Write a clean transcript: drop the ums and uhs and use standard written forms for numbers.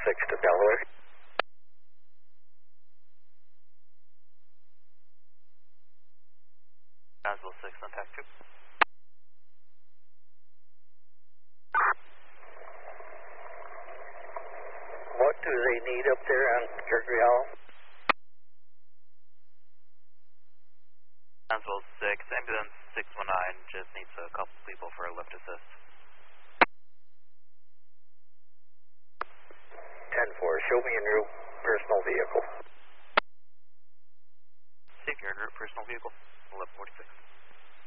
to Delaware. Brownsville 6 on tax 2. What do they need up there on Kirkley Hollow? Brownsville 6, ambulance 619 just needs a couple people for a lift assist. 10-4, show me en route personal vehicle. Safe, you're en route personal vehicle, 1146.